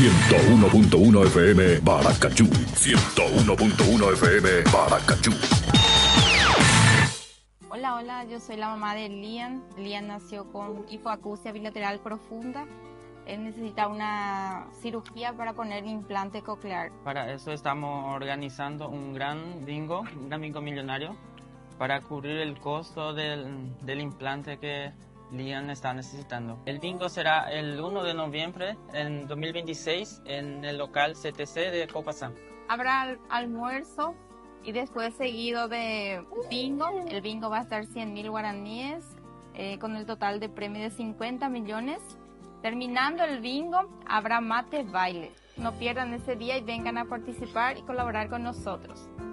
101.1 FM Paracachú. 101.1 FM Paracachú. Hola, hola, yo soy la mamá de Lian. Lian nació con hipoacusia bilateral profunda. Él necesita una cirugía para poner implante coclear. Para eso estamos organizando un gran bingo millonario para cubrir el costo del implante que Lian está necesitando. El bingo será el 1 de noviembre en 2026 en el local CTC de Copasán. Habrá almuerzo y después seguido de bingo. El bingo va a estar 100.000 guaraníes con el total de premio de 50 millones. Terminando el bingo, habrá mate baile. No pierdan ese día y vengan a participar y colaborar con nosotros.